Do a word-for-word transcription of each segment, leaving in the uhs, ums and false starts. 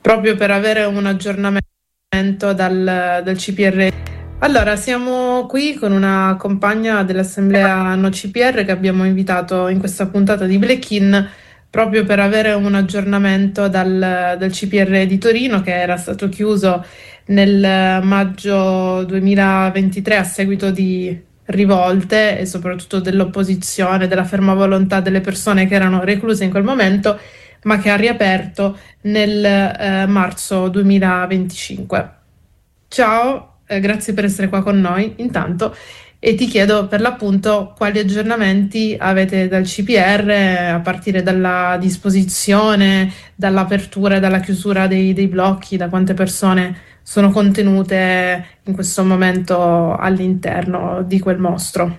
proprio per avere un aggiornamento dal, dal C P R. Allora, siamo qui con una compagna dell'Assemblea No C P R che abbiamo invitato in questa puntata di Black-In proprio per avere un aggiornamento dal, dal C P R di Torino, che era stato chiuso nel maggio duemilaventitré a seguito di rivolte e soprattutto dell'opposizione, della ferma volontà delle persone che erano recluse in quel momento, ma che ha riaperto nel eh, marzo duemilaventicinque. Ciao, eh, grazie per essere qua con noi intanto, e ti chiedo per l'appunto quali aggiornamenti avete dal C P R a partire dalla disposizione, dall'apertura e dalla chiusura dei, dei blocchi, da quante persone sono contenute in questo momento all'interno di quel mostro.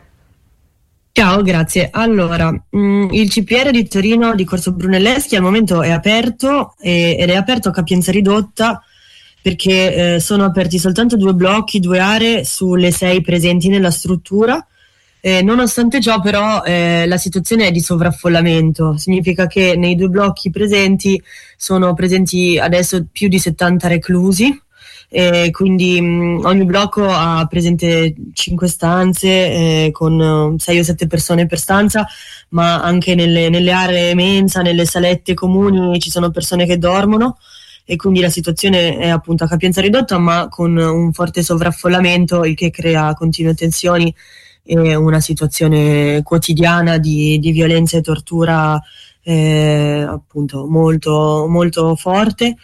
Ciao, grazie. Allora, mh, il C P R di Torino di Corso Brunelleschi al momento è aperto e, ed è aperto a capienza ridotta perché eh, sono aperti soltanto due blocchi, due aree sulle sei presenti nella struttura. Eh, nonostante ciò però eh, la situazione è di sovraffollamento, significa che nei due blocchi presenti sono presenti adesso più di settanta reclusi. E quindi mh, ogni blocco ha presente cinque stanze eh, con sei o sette persone per stanza, ma anche nelle, nelle aree mensa, nelle salette comuni ci sono persone che dormono e quindi la situazione è appunto a capienza ridotta ma con un forte sovraffollamento, il che crea continue tensioni e una situazione quotidiana di, di violenza e tortura eh, appunto molto, molto forte.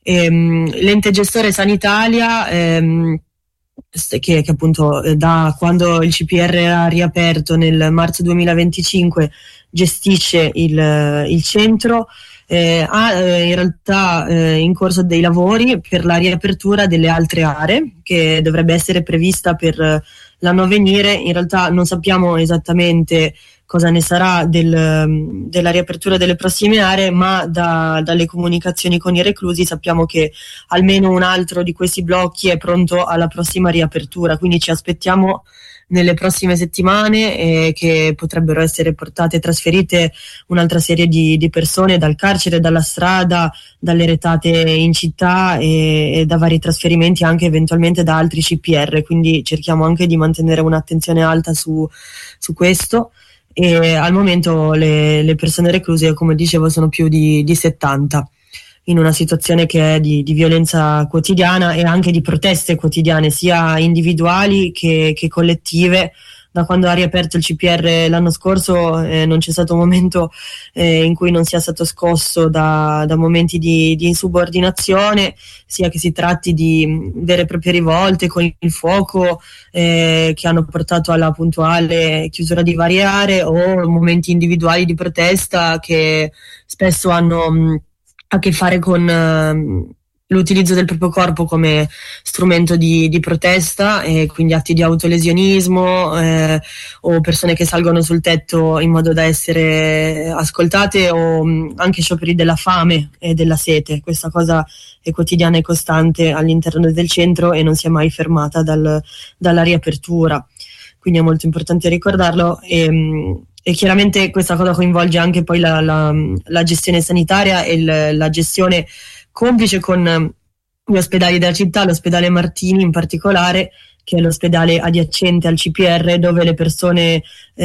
Ehm, l'ente gestore Sanitalia ehm, che, che appunto eh, da quando il C P R ha riaperto nel marzo duemilaventicinque gestisce il, il centro, eh, ha eh, in realtà eh, in corso dei lavori per la riapertura delle altre aree che dovrebbe essere prevista per l'anno a venire. In realtà non sappiamo esattamente cosa ne sarà del, della riapertura delle prossime aree, ma da, dalle comunicazioni con i reclusi sappiamo che almeno un altro di questi blocchi è pronto alla prossima riapertura, quindi ci aspettiamo nelle prossime settimane eh, che potrebbero essere portate, trasferite un'altra serie di, di persone dal carcere, dalla strada, dalle retate in città e, e da vari trasferimenti anche eventualmente da altri C P R, quindi cerchiamo anche di mantenere un'attenzione alta su, su questo. E al momento le, le persone recluse, come dicevo, sono più di, di settanta, in una situazione che è di, di violenza quotidiana e anche di proteste quotidiane, sia individuali che, che collettive. Da quando ha riaperto il C P R l'anno scorso eh, non c'è stato un momento eh, in cui non sia stato scosso da, da momenti di, di insubordinazione, sia che si tratti di vere e proprie rivolte con il fuoco eh, che hanno portato alla puntuale chiusura di varie aree, o momenti individuali di protesta che spesso hanno mh, a che fare con uh, l'utilizzo del proprio corpo come strumento di, di protesta, e quindi atti di autolesionismo eh, o persone che salgono sul tetto in modo da essere ascoltate, o mh, anche scioperi della fame e della sete. Questa cosa è quotidiana e costante all'interno del centro e non si è mai fermata dal, dalla riapertura, quindi è molto importante ricordarlo. E, mh, E chiaramente questa cosa coinvolge anche poi la, la, la gestione sanitaria e il, la gestione complice con gli ospedali della città, l'ospedale Martini in particolare, che è l'ospedale adiacente al C P R, dove le persone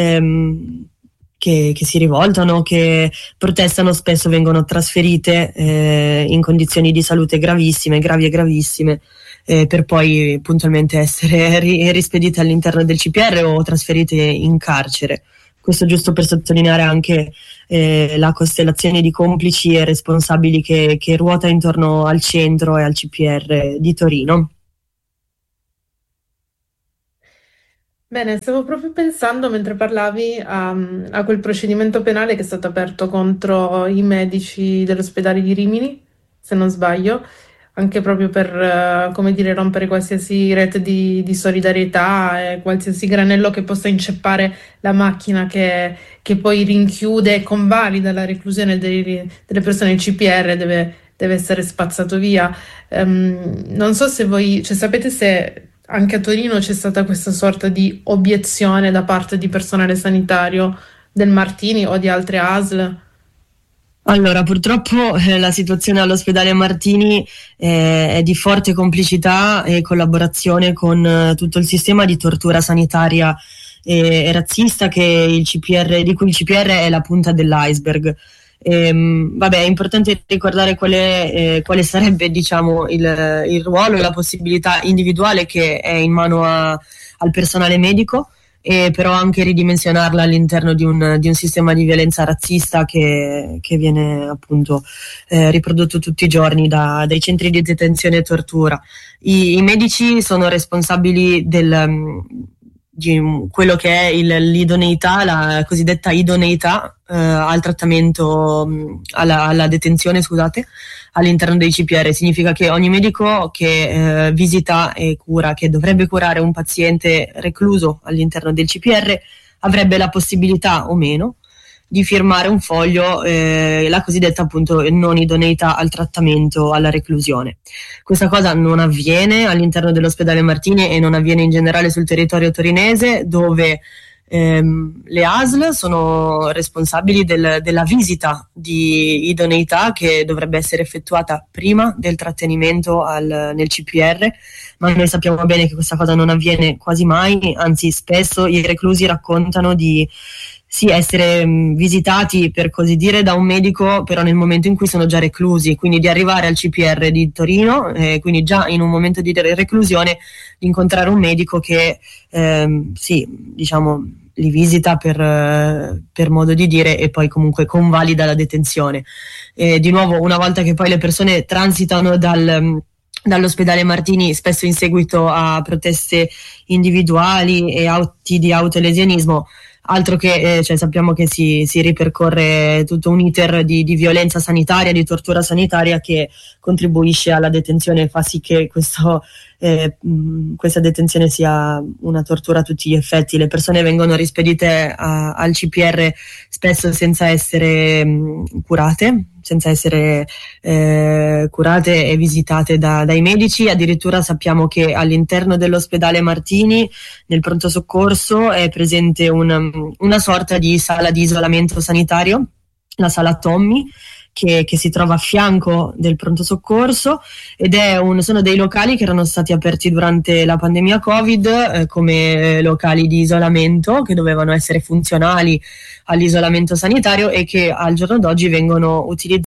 ehm, che, che si rivoltano, che protestano, spesso vengono trasferite eh, in condizioni di salute gravissime, gravi e gravissime, eh, per poi puntualmente essere ri- rispedite all'interno del C P R o trasferite in carcere. Questo giusto per sottolineare anche eh, la costellazione di complici e responsabili che, che ruota intorno al centro e al C P R di Torino. Bene, stavo proprio pensando mentre parlavi a, a quel procedimento penale che è stato aperto contro i medici dell'ospedale di Rimini, se non sbaglio, anche proprio per, uh, come dire, rompere qualsiasi rete di, di solidarietà e qualsiasi granello che possa inceppare la macchina che, che poi rinchiude e convalida la reclusione dei, delle persone in C P R, deve, deve essere spazzato via. Um, non so se voi, cioè, sapete se anche a Torino c'è stata questa sorta di obiezione da parte di personale sanitario del Martini o di altre A S L? Allora, purtroppo eh, la situazione all'ospedale Martini eh, è di forte complicità e collaborazione con eh, tutto il sistema di tortura sanitaria e, e razzista che il C P R, di cui il C P R è la punta dell'iceberg. Ehm, vabbè, è importante ricordare quale, eh, quale sarebbe, diciamo, il, il ruolo e la possibilità individuale che è in mano a, al personale medico, e però anche ridimensionarla all'interno di un, di un sistema di violenza razzista che, che viene appunto eh, riprodotto tutti i giorni da, dai centri di detenzione e tortura. I, i medici sono responsabili del, di quello che è il, l'idoneità, la cosiddetta idoneità eh, al trattamento, alla, alla detenzione, scusate, all'interno dei C P R. Significa che ogni medico che eh, visita e cura, che dovrebbe curare un paziente recluso all'interno del C P R, avrebbe la possibilità o meno di firmare un foglio, eh, la cosiddetta appunto non idoneità al trattamento, alla reclusione. Questa cosa non avviene all'interno dell'ospedale Martini e non avviene in generale sul territorio torinese, dove ehm, le A S L sono responsabili del, della visita di idoneità che dovrebbe essere effettuata prima del trattenimento al, nel C P R, ma noi sappiamo bene che questa cosa non avviene quasi mai, anzi spesso i reclusi raccontano di sì, essere mh, visitati, per così dire, da un medico, però nel momento in cui sono già reclusi, quindi di arrivare al C P R di Torino, eh, quindi già in un momento di reclusione, di incontrare un medico che, ehm, sì, diciamo, li visita per, eh, per modo di dire, e poi comunque convalida la detenzione. E di nuovo, una volta che poi le persone transitano dal... dall'ospedale Martini, spesso in seguito a proteste individuali e atti di autolesionismo, altro che, eh, cioè sappiamo che si, si ripercorre tutto un iter di, di violenza sanitaria, di tortura sanitaria, che contribuisce alla detenzione e fa sì che questo, eh, mh, questa detenzione sia una tortura a tutti gli effetti. Le persone vengono rispedite a, al C P R spesso senza essere mh, curate, senza essere eh, curate e visitate da, dai medici. Addirittura sappiamo che all'interno dell'ospedale Martini, nel pronto soccorso, è presente un, una sorta di sala di isolamento sanitario, la sala Tommy, che, che si trova a fianco del pronto soccorso, ed è un, sono dei locali che erano stati aperti durante la pandemia Covid eh, come locali di isolamento, che dovevano essere funzionali all'isolamento sanitario e che al giorno d'oggi vengono utilizzati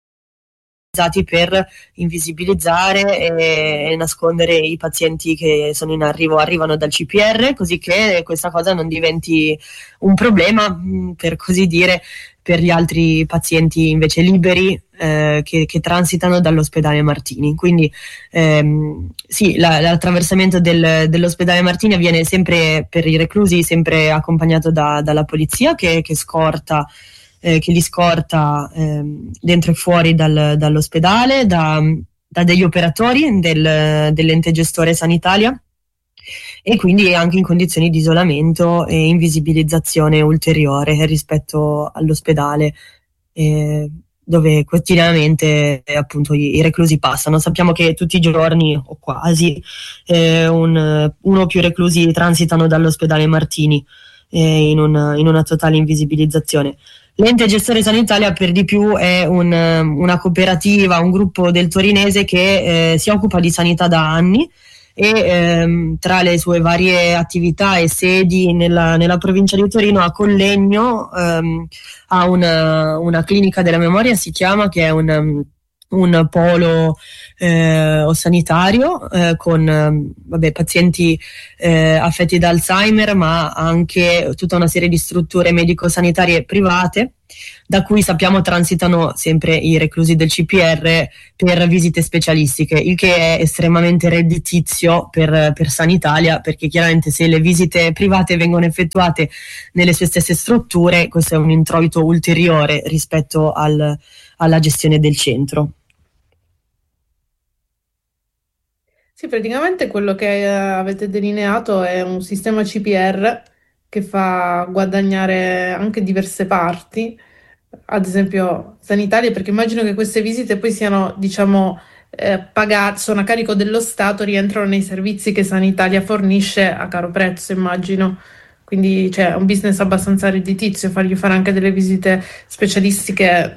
per invisibilizzare e, e nascondere i pazienti che sono in arrivo, arrivano dal C P R, così che questa cosa non diventi un problema, per così dire, per gli altri pazienti invece liberi eh, che, che transitano dall'ospedale Martini. Quindi ehm, sì, la, l'attraversamento del, dell'ospedale Martini avviene sempre per i reclusi, sempre accompagnato da, dalla polizia che, che scorta eh, che li scorta eh, dentro e fuori dal, dall'ospedale, da, da degli operatori del, dell'ente gestore sanitaria, e quindi anche in condizioni di isolamento e invisibilizzazione ulteriore rispetto all'ospedale eh, dove quotidianamente eh, appunto i, i reclusi passano. Sappiamo che tutti i giorni o quasi eh, un, uno o più reclusi transitano dall'ospedale Martini eh, in, un, in una totale invisibilizzazione. L'ente gestore sanitaria per di più è un, una cooperativa, un gruppo del torinese che eh, si occupa di sanità da anni, e ehm, tra le sue varie attività e sedi nella, nella provincia di Torino, a Collegno ehm, ha una, una clinica della memoria, si chiama, che è un, un polo eh, sanitario eh, con eh, vabbè, pazienti eh, affetti da Alzheimer, ma anche tutta una serie di strutture medico-sanitarie private, da cui sappiamo transitano sempre i reclusi del C P R per visite specialistiche, il che è estremamente redditizio per, per Sanitalia, perché chiaramente se le visite private vengono effettuate nelle sue stesse strutture, questo è un introito ulteriore rispetto al, alla gestione del centro. Sì, praticamente quello che eh, avete delineato è un sistema C P R che fa guadagnare anche diverse parti, ad esempio sanitarie, perché immagino che queste visite poi siano, diciamo, eh, pagate, sono a carico dello Stato, rientrano nei servizi che Sanitalia fornisce a caro prezzo, immagino. Quindi c'è un business abbastanza redditizio, fargli fare anche delle visite specialistiche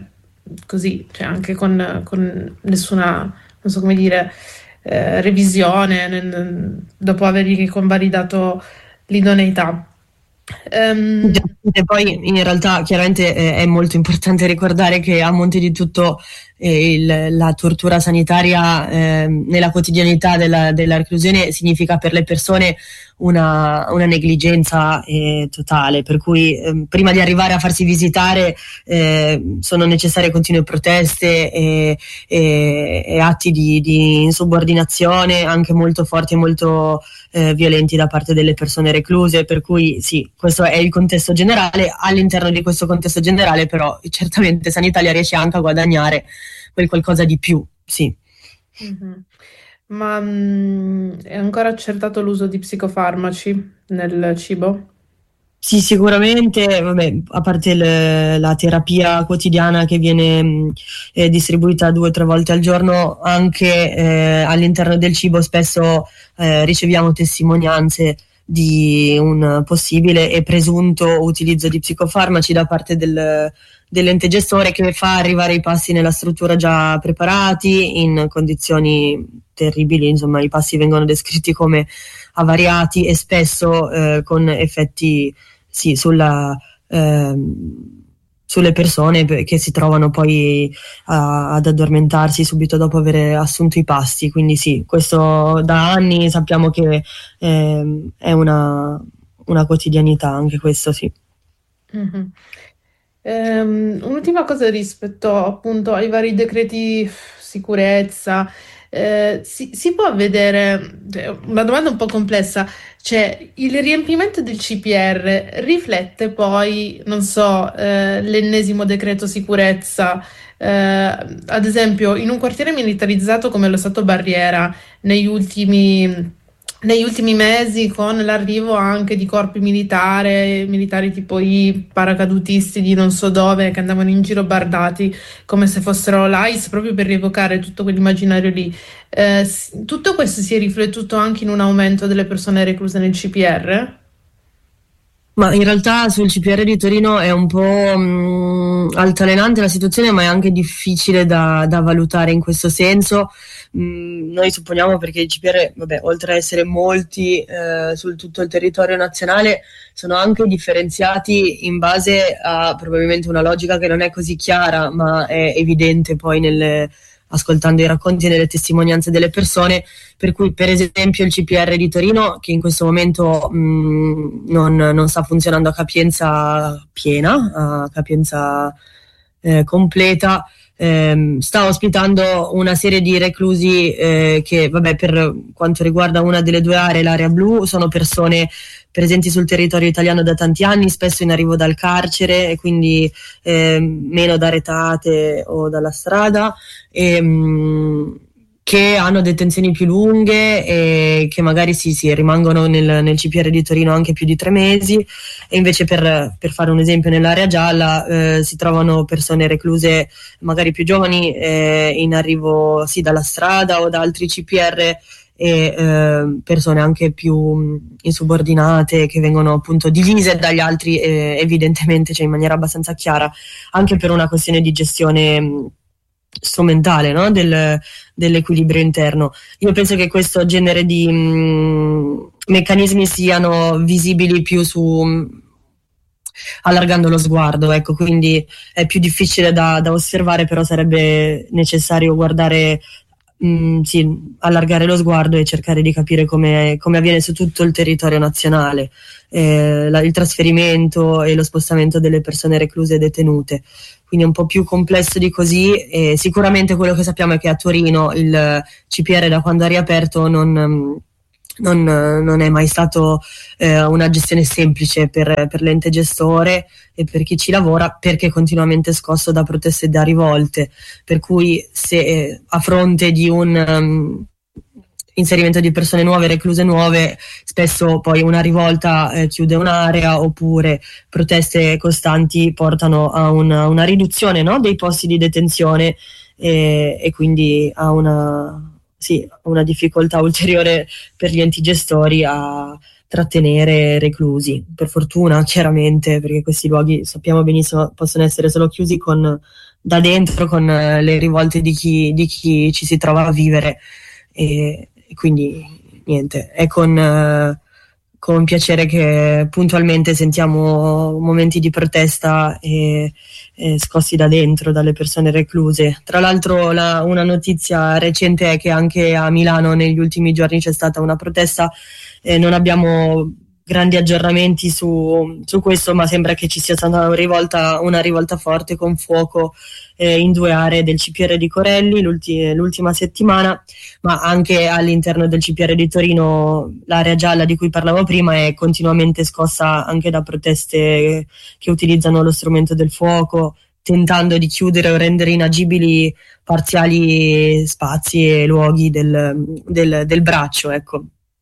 così, cioè anche con, con nessuna, non so come dire, eh, revisione, nel- dopo avergli convalidato l'idoneità. Ehm, E poi in realtà chiaramente eh, è molto importante ricordare che a monte di tutto eh, il- la tortura sanitaria eh, nella quotidianità della, della reclusione significa per le persone una, una negligenza eh, totale, per cui ehm, prima di arrivare a farsi visitare eh, sono necessarie continue proteste e, e- e atti di, di insubordinazione anche molto forti e molto eh, violenti da parte delle persone recluse, per cui sì, questo è il contesto generale. All'interno di questo contesto generale però certamente Sanitalia riesce anche a guadagnare quel qualcosa di più, sì. mhm. Ma mh, è ancora accertato l'uso di psicofarmaci nel cibo? Sì, sicuramente, vabbè, a parte il- la terapia quotidiana che viene mh, eh, distribuita due o tre volte al giorno, anche eh, all'interno del cibo spesso eh, riceviamo testimonianze di un possibile e presunto utilizzo di psicofarmaci da parte del, dell'ente gestore che fa arrivare i pasti nella struttura già preparati in condizioni terribili, insomma, i pasti vengono descritti come avariati e spesso eh, con effetti sì, sulla, ehm, sulle persone pe- che si trovano poi a- ad addormentarsi subito dopo aver assunto i pasti. Quindi sì, questo da anni sappiamo che ehm, è una, una quotidianità, anche questo sì. Mhm. Ehm, un'ultima cosa rispetto appunto ai vari decreti sicurezza, eh, si, si può vedere, cioè, una domanda un po' complessa, cioè il riempimento del C P R riflette poi, non so, eh, l'ennesimo decreto sicurezza, eh, ad esempio in un quartiere militarizzato come lo Stato Barriera, negli ultimi negli ultimi mesi con l'arrivo anche di corpi militari, militari tipo i paracadutisti di non so dove che andavano in giro bardati come se fossero l'A I S proprio per rievocare tutto quell'immaginario lì. Eh, s- tutto questo si è riflettuto anche in un aumento delle persone recluse nel C P R? Ma in realtà sul C P R di Torino è un po' mh, altalenante la situazione, ma è anche difficile da, da valutare in questo senso. Mh, noi supponiamo perché i C P R, vabbè, oltre a essere molti eh, sul tutto il territorio nazionale, sono anche differenziati in base a probabilmente una logica che non è così chiara, ma è evidente poi nelle, ascoltando i racconti e nelle testimonianze delle persone, per cui per esempio il C P R di Torino, che in questo momento mh, non, non sta funzionando a capienza piena, a capienza eh, completa, ehm, sta ospitando una serie di reclusi eh, che, vabbè, per quanto riguarda una delle due aree, l'area blu, sono persone presenti sul territorio italiano da tanti anni, spesso in arrivo dal carcere e quindi eh, meno da retate o dalla strada, e, mh, che hanno detenzioni più lunghe e che magari sì, sì, rimangono nel, nel C P R di Torino anche più di tre mesi, e invece per, per fare un esempio nell'area gialla eh, si trovano persone recluse magari più giovani eh, in arrivo sì dalla strada o da altri C P R, e eh, persone anche più insubordinate che vengono appunto divise dagli altri eh, evidentemente, cioè in maniera abbastanza chiara, anche per una questione di gestione mh, strumentale, no? Del, dell'equilibrio interno. Io penso che questo genere di mh, meccanismi siano visibili più su mh, allargando lo sguardo, ecco, quindi è più difficile da, da osservare, però sarebbe necessario guardare, mh, sì, allargare lo sguardo e cercare di capire come, come avviene su tutto il territorio nazionale eh, la, il trasferimento e lo spostamento delle persone recluse e detenute. Quindi è un po' più complesso di così, e sicuramente quello che sappiamo è che a Torino il C P R da quando ha riaperto non, non, non è mai stato eh, una gestione semplice per, per l'ente gestore e per chi ci lavora, perché è continuamente scosso da proteste e da rivolte, per cui se eh, a fronte di un um, inserimento di persone nuove, recluse nuove, spesso poi una rivolta eh, chiude un'area, oppure proteste costanti portano a una, una riduzione, no, dei posti di detenzione e, e quindi a una, sì, una difficoltà ulteriore per gli enti gestori a trattenere reclusi. Per fortuna, chiaramente, perché questi luoghi sappiamo benissimo possono essere solo chiusi con da dentro con eh, le rivolte di chi, di chi ci si trova a vivere, e, e quindi niente, è con, eh, con piacere che puntualmente sentiamo momenti di protesta e, e scossi da dentro dalle persone recluse. Tra l'altro la, una notizia recente è che anche a Milano negli ultimi giorni c'è stata una protesta, eh, non abbiamo grandi aggiornamenti su, su questo, ma sembra che ci sia stata una rivolta, una rivolta forte con fuoco eh, in due aree del C P R di Corelli l'ulti, l'ultima settimana, ma anche all'interno del C P R di Torino l'area gialla di cui parlavo prima è continuamente scossa anche da proteste che utilizzano lo strumento del fuoco, tentando di chiudere o rendere inagibili parziali spazi e luoghi del, del, del braccio, ecco.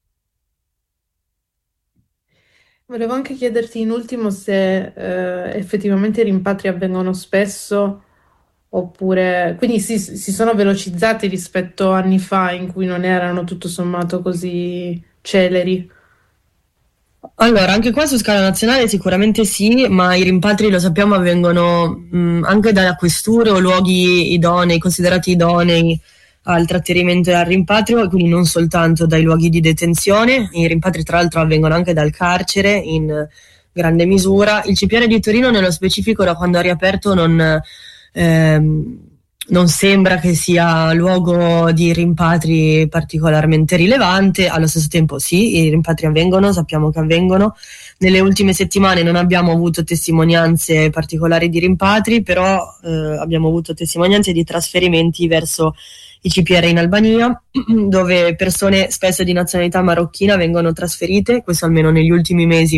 Volevo anche chiederti in ultimo se eh, effettivamente i rimpatri avvengono spesso oppure quindi si, si sono velocizzati rispetto a anni fa in cui non erano tutto sommato così celeri. Allora, anche qua su scala nazionale sicuramente sì, ma i rimpatri lo sappiamo avvengono mh, anche da questure o luoghi idonei, considerati idonei al trattenimento e al rimpatrio, e quindi non soltanto dai luoghi di detenzione. I rimpatri tra l'altro avvengono anche dal carcere in grande misura. Il C P R di Torino nello specifico da quando ha riaperto non, ehm, non sembra che sia luogo di rimpatri particolarmente rilevante. Allo stesso tempo sì, i rimpatri avvengono, sappiamo che avvengono. Nelle ultime settimane non abbiamo avuto testimonianze particolari di rimpatri, però eh, abbiamo avuto testimonianze di trasferimenti verso i C P R in Albania, dove persone spesso di nazionalità marocchina vengono trasferite, questo almeno negli ultimi mesi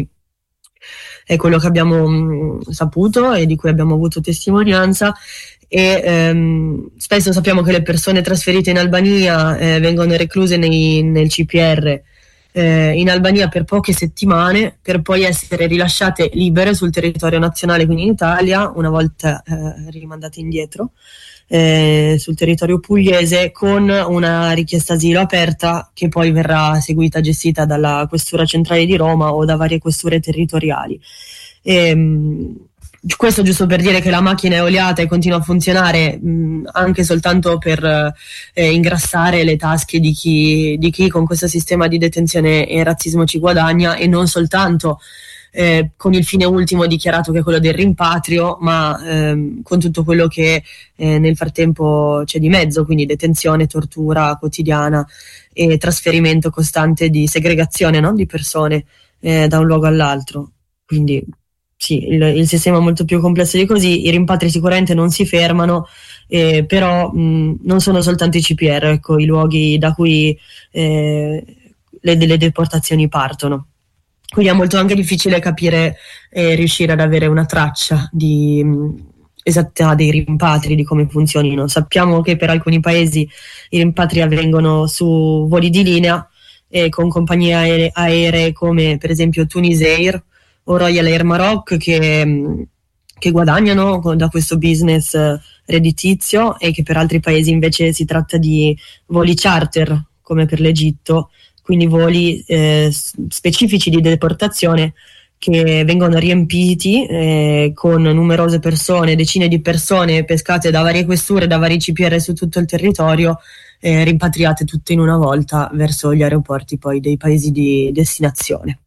è quello che abbiamo mh, saputo e di cui abbiamo avuto testimonianza, e ehm, spesso sappiamo che le persone trasferite in Albania eh, vengono recluse nei, nel C P R eh, in Albania per poche settimane, per poi essere rilasciate libere sul territorio nazionale, quindi in Italia, una volta eh, rimandate indietro Eh, sul territorio pugliese, con una richiesta asilo aperta che poi verrà seguita, gestita dalla Questura Centrale di Roma o da varie questure territoriali. E, questo giusto per dire che la macchina è oliata e continua a funzionare mh, anche soltanto per eh, ingrassare le tasche di chi, di chi con questo sistema di detenzione e razzismo ci guadagna, e non soltanto Eh, con il fine ultimo dichiarato che è quello del rimpatrio, ma ehm, con tutto quello che eh, nel frattempo c'è di mezzo, quindi detenzione, tortura quotidiana e trasferimento costante di segregazione, no? Di persone eh, da un luogo all'altro. Quindi sì, il, il sistema è molto più complesso di così. I rimpatri sicuramente non si fermano, eh, però mh, non sono soltanto i C P R, ecco, i luoghi da cui eh, le, le deportazioni partono. Quindi è molto anche difficile capire e riuscire ad avere una traccia di mh, esatta dei rimpatri, di come funzionino. Sappiamo che per alcuni paesi i rimpatri avvengono su voli di linea e con compagnie aeree, aeree come per esempio Tunisair o Royal Air Maroc, che, mh, che guadagnano da questo business redditizio, e che per altri paesi invece si tratta di voli charter, come per l'Egitto, quindi voli eh, specifici di deportazione che vengono riempiti eh, con numerose persone, decine di persone pescate da varie questure, da vari C P R su tutto il territorio, eh, rimpatriate tutte in una volta verso gli aeroporti poi dei paesi di destinazione.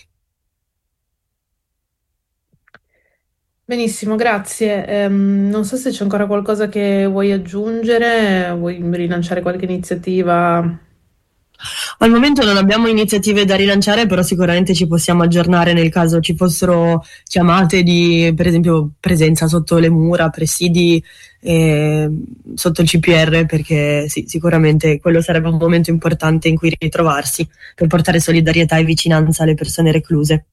Benissimo, grazie. Ehm, non so se c'è ancora qualcosa che vuoi aggiungere, vuoi rilanciare qualche iniziativa? Al momento non abbiamo iniziative da rilanciare, però sicuramente ci possiamo aggiornare nel caso ci fossero chiamate di, per esempio, presenza sotto le mura, presidi eh, sotto il C P R, perché sì, sicuramente quello sarebbe un momento importante in cui ritrovarsi per portare solidarietà e vicinanza alle persone recluse.